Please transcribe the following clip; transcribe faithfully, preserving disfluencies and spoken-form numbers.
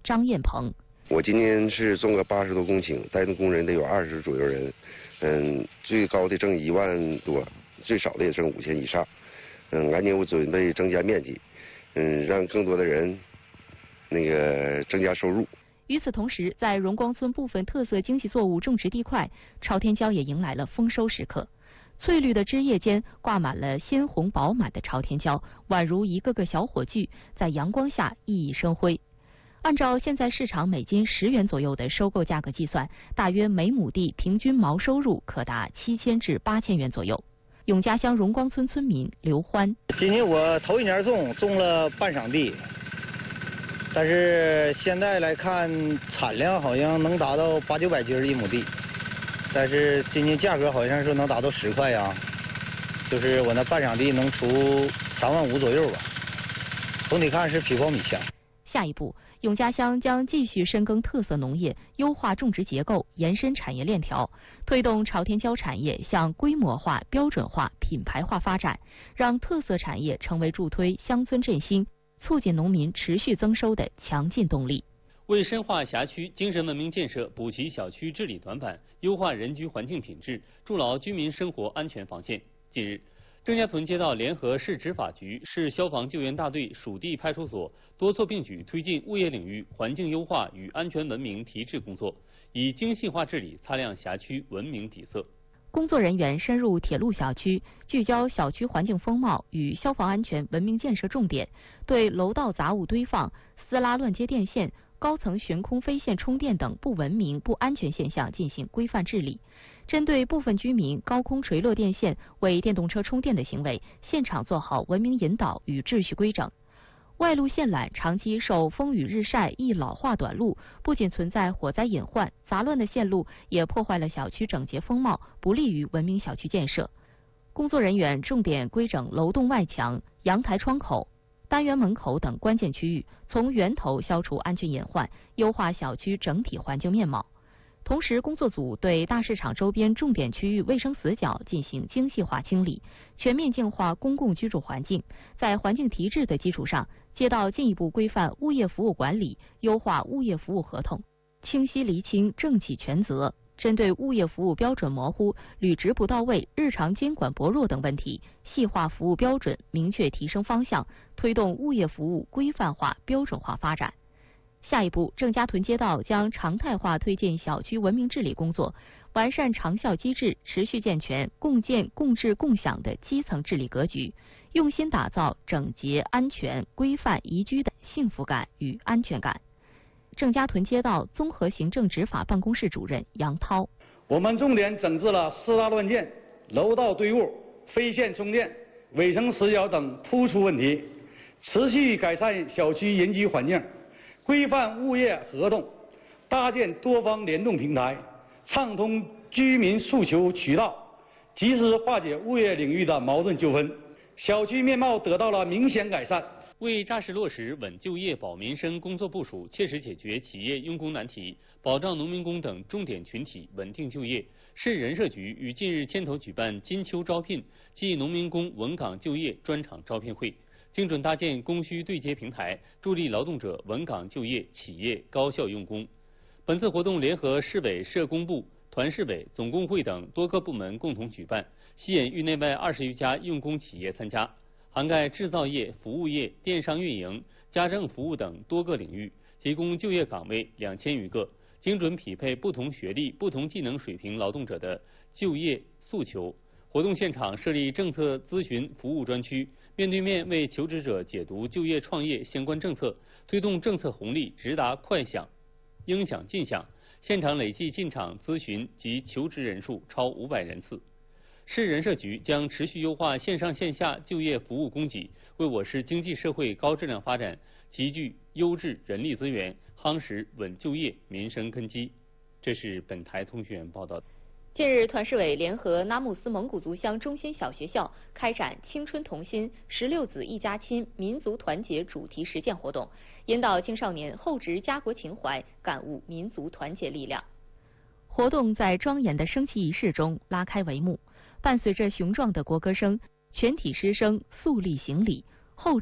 张彦鹏。 我今年是种个八十多公顷，带动工人得有二十左右人，嗯，最高的挣一万多，最少的也挣五千以上。嗯，俺年我准备增加面积，嗯，让更多的人那个增加收入。 与此同时，在荣光村部分特色经济作物种植地块，朝天椒也迎来了丰收时刻。翠绿的枝叶间挂满了鲜红饱满的朝天椒，宛如一个个小火炬，在阳光下熠熠生辉。按照现在市场每斤十元左右的收购价格计算，大约每亩地平均毛收入可达七千至八千元左右。永嘉乡荣光村村民刘欢： 今年我头一年种，种了半晌地，但是现在来看产量好像能达到八九百斤一亩地。但是今年价格好像是能达到十块呀，就是我那半晌地能出三万五左右吧。总体看是皮包米香。 下一步，永嘉乡将继续深耕特色农业，优化种植结构，延伸产业链条，推动朝天椒产业向规模化、标准化、品牌化发展，让特色产业成为助推乡村振兴、促进农民持续增收的强劲动力。 为深化辖区精神文明建设，补齐小区治理短板，优化人居环境品质，筑牢居民生活安全防线。近日，郑家屯街道联合市执法局、市消防救援大队属地派出所多措并举，推进物业领域环境优化与安全文明提质工作，以精细化治理擦亮辖区文明底色。 工作人员深入铁路小区，聚焦小区环境风貌与消防安全文明建设重点，对楼道杂物堆放、私拉乱接电线、高层悬空飞线充电等不文明、不安全现象进行规范治理。针对部分居民高空垂落电线为电动车充电的行为，现场做好文明引导与秩序规整。外露线缆长期受风雨日晒易老化短路，不仅存在火灾隐患，杂乱的线路也破坏了小区整洁风貌，不利于文明小区建设。工作人员重点规整楼栋外墙、阳台窗口、单元门口等关键区域，从源头消除安全隐患，优化小区整体环境面貌。同时，工作组对大市场周边重点区域卫生死角进行精细化清理，全面净化公共居住环境。在环境提质的基础上，街道进一步规范物业服务管理，优化物业服务合同，清晰厘清政企权责。针对物业服务标准模糊、履职不到位、日常监管薄弱等问题，细化服务标准，明确提升方向，推动物业服务规范化、标准化发展。下一步，郑家屯街道将常态化推进小区文明治理工作，完善长效机制，持续健全共建共治共享的基层治理格局，用心打造整洁、安全、规范宜居的幸福感与安全感。郑家屯街道综合行政执法办公室主任杨涛： 我们重点整治了私搭乱建、楼道堆物、飞线充电、卫生死角等突出问题，持续改善小区人居环境，规范物业合同，搭建多方联动平台，畅通居民诉求渠道，及时化解物业领域的矛盾纠纷，小区面貌得到了明显改善。 为扎实落实稳就业保民生工作部署，切实解决企业用工难题，保障农民工等重点群体稳定就业，市人社局于近日牵头举办金秋招聘暨农民工稳岗就业专场招聘会，精准搭建供需对接平台，助力劳动者稳岗就业，企业高效用工。本次活动联合市委社工部、团市委、总工会等多个部门共同举办，吸引域内外二十余家用工企业参加，涵盖制造业、服务业、电商运营、家政服务等多个领域，提供就业岗位两千余个，精准匹配不同学历、不同技能水平劳动者的就业诉求。活动现场设立政策咨询服务专区，面对面为求职者解读就业创业相关政策，推动政策红利直达快享、应享尽享。现场累计进场咨询及求职人数超五百人次。市人社局将持续优化线上线下就业服务供给，为我市经济社会高质量发展集聚优质人力资源，夯实稳就业民生根基。这是本台通讯员报道。 近日，团市委联合拉木斯蒙古族乡中心小学校开展青春同心、十六子一家亲民族团结主题实践活动，引导青少年厚植家国情怀，感悟民族团结力量。活动在庄严的升旗仪式中拉开帷幕，伴随着雄壮的国歌声，全体师生肃立行礼，